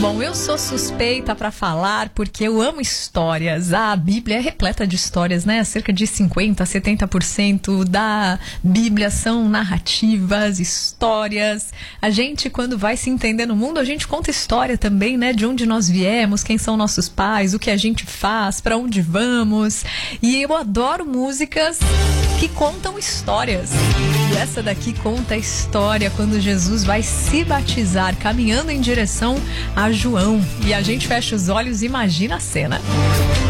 Bom, eu sou suspeita para falar porque eu amo histórias. A Bíblia é repleta de histórias, né? Cerca de 50%, 70% da Bíblia são narrativas, histórias. A gente, quando vai se entender no mundo, a gente conta história também, né? De onde nós viemos, quem são nossos pais, o que a gente faz, para onde vamos. E eu adoro músicas que contam histórias. E essa daqui conta a história quando Jesus vai se batizar, caminhando em direção a João. E a gente fecha os olhos e imagina a cena.